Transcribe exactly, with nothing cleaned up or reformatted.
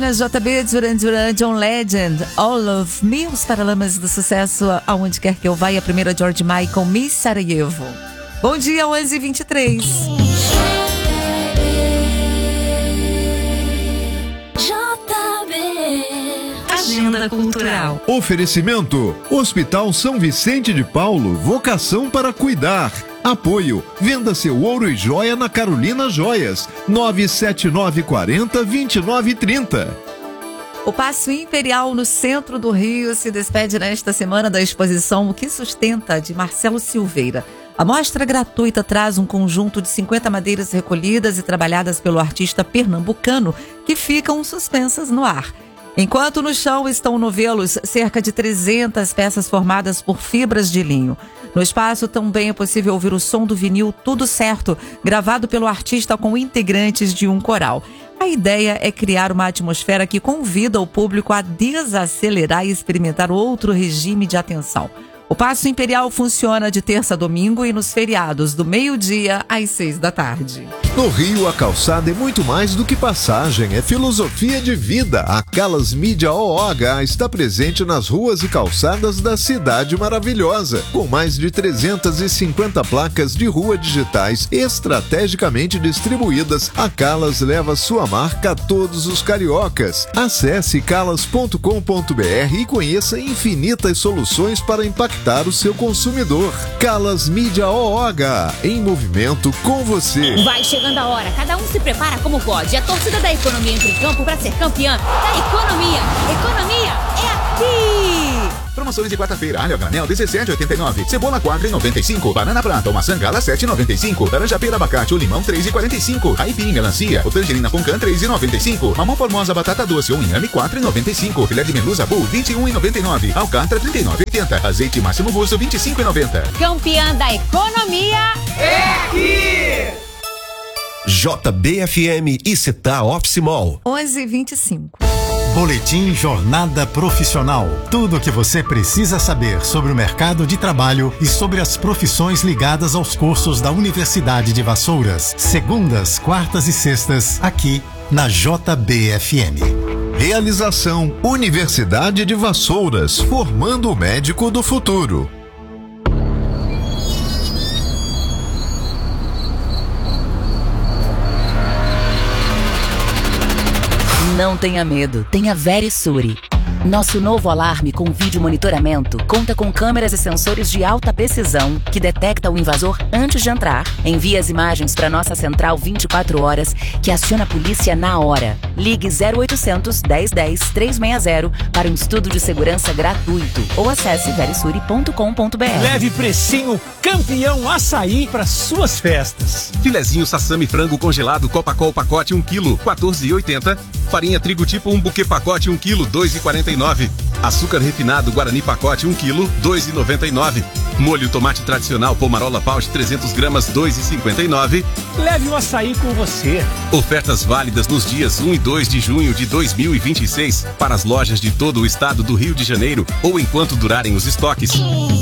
Na J B, Duran Duran, John Legend, All of Me, os Paralamas do Sucesso, aonde quer que eu vá, e a primeira George Michael, Miss Sarajevo. Bom dia, onze e vinte e três. Agenda Cultural. Oferecimento: Hospital São Vicente de Paulo, vocação para cuidar. Apoio: venda seu ouro e joia na Carolina Joias, nove sete nove quatro zero, dois nove três zero. O Paço Imperial, no centro do Rio, se despede nesta semana da exposição O que Sustenta, de Marcelo Silveira. A mostra gratuita traz um conjunto de cinquenta madeiras recolhidas e trabalhadas pelo artista pernambucano, que ficam suspensas no ar. Enquanto no chão estão novelos, cerca de trezentas peças formadas por fibras de linho. No espaço também é possível ouvir o som do vinil Tudo Certo, gravado pelo artista com integrantes de um coral. A ideia é criar uma atmosfera que convida o público a desacelerar e experimentar outro regime de atenção. O Paço Imperial funciona de terça a domingo e nos feriados, do meio-dia às seis da tarde. No Rio, a calçada é muito mais do que passagem, é filosofia de vida. A Calas Mídia O H está presente nas ruas e calçadas da cidade maravilhosa. Com mais de trezentas e cinquenta placas de rua digitais estrategicamente distribuídas, a Calas leva sua marca a todos os cariocas. Acesse calas ponto com ponto br e conheça infinitas soluções para impactar o seu consumidor. Calas Mídia O H, em movimento com você. Vai chegando a hora, cada um se prepara como pode. A torcida da economia entra em campo para ser campeã da economia. Economia é aqui! Promoções de quarta-feira: alho a granel dezessete reais e oitenta e nove, cebola quatro reais e noventa e cinco, banana prata ou maçã gala sete reais e noventa e cinco, laranja pera abacate ou limão três reais e quarenta e cinco, aipim melancia ou tangerina poncan três reais e noventa e cinco, mamão formosa batata doce ou inhame quatro reais e noventa e cinco, filé de merluza bull vinte e um reais e noventa e nove, alcatra trinta e nove reais e oitenta, azeite máximo busto vinte e cinco reais e noventa. Campeã da economia é aqui! J B F M e Ceta Office Mall. onze e vinte e cinco. Boletim Jornada Profissional. Tudo o que você precisa saber sobre o mercado de trabalho e sobre as profissões ligadas aos cursos da Universidade de Vassouras. Segundas, quartas e sextas, aqui na J B F M. Realização: Universidade de Vassouras, formando o médico do futuro. Não tenha medo, tenha Verisure. Nosso novo alarme com vídeo monitoramento conta com câmeras e sensores de alta precisão que detecta o invasor antes de entrar, envia as imagens para nossa central vinte e quatro horas, que aciona a polícia na hora. Ligue zero oitocentos, dez dez, trezentos e sessenta para um estudo de segurança gratuito ou acesse verisure ponto com ponto br. Leve precinho campeão açaí para suas festas. Filezinho sassami frango congelado Copacol pacote um quilo, quatorze reais e oitenta. Farinha trigo tipo um buquê pacote um quilo, dois reais e quarenta e nove. Açúcar refinado Guarani pacote um quilo, dois reais e noventa e nove. Molho tomate tradicional Pomarola Pouch trezentos gramas, dois reais e cinquenta e nove. Leve o açaí com você. Ofertas válidas nos dias um e dois de junho de dois mil e vinte e seis para as lojas de todo o estado do Rio de Janeiro ou enquanto durarem os estoques.